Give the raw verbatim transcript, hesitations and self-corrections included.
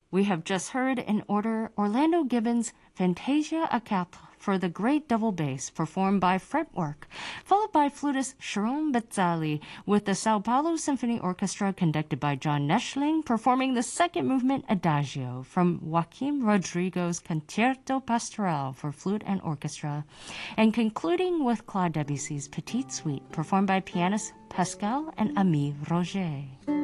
We have just heard in order Orlando Gibbons' Fantasia à quatre for the great double bass performed by Fretwork, followed by flutist Sharon Bezzali with the Sao Paulo Symphony Orchestra conducted by John Neschling performing the second movement Adagio from Joaquim Rodrigo's Concerto Pastoral for flute and orchestra, and concluding with Claude Debussy's Petite Suite performed by pianist Pascal and Ami Roger.